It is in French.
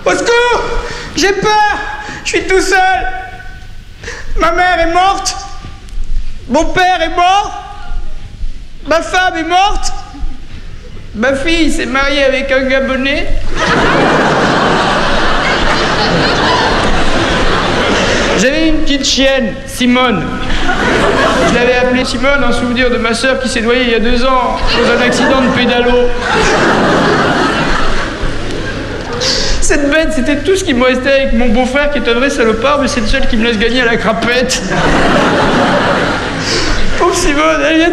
Au secours! J'ai peur! Je suis tout seul! Ma mère est morte! Mon père est mort! Ma femme est morte! Ma fille s'est mariée avec un Gabonais! J'avais une petite chienne, Simone. Je l'avais appelée Simone en souvenir de ma sœur qui s'est noyée il y a 2 ans dans un accident de pédalo. Cette bête, c'était tout ce qui me restait avec mon beau-frère qui est un vrai salopard, mais c'est le seul qui me laisse gagner à la crapette. Pauvre Simone, elle vient